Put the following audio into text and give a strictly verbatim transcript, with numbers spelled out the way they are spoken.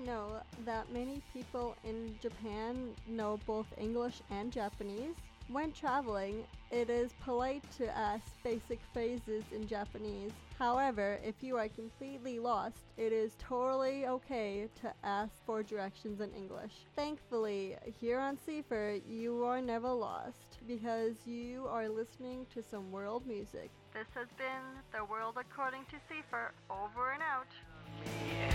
know that many people in Japan know both English and Japanese? When traveling, it is polite to ask basic phrases in Japanese. However, if you are completely lost, it is totally okay to ask for directions in English. Thankfully, here on Cipher, you are never lost because you are listening to some world music. This has been The World According to Cipher, over and out.